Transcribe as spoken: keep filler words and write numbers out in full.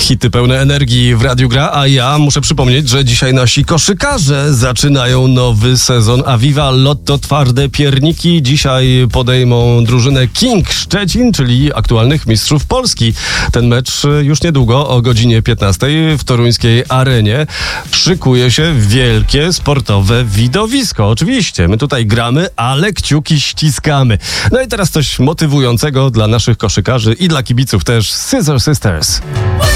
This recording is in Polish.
Hity pełne energii w Radiu Gra, a ja muszę przypomnieć, że dzisiaj nasi koszykarze zaczynają nowy sezon Aviva Lotto Twarde Pierniki. Dzisiaj podejmą drużynę King Szczecin, czyli aktualnych mistrzów Polski. Ten mecz już niedługo o godzinie piętnastej w toruńskiej arenie. Szykuje się wielkie sportowe widowisko. Oczywiście, my tutaj gramy, ale kciuki ściskamy. No i teraz coś motywującego dla naszych koszykarzy i dla kibiców też. Scissor Sisters.